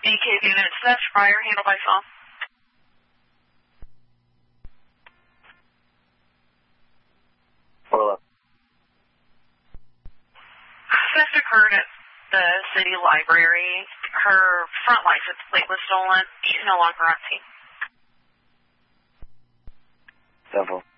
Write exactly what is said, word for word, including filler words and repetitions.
D K unit, theft prior, handled by phone. Hello. Theft occurred at the city library. Her front license plate was stolen. She's no longer on scene. Several.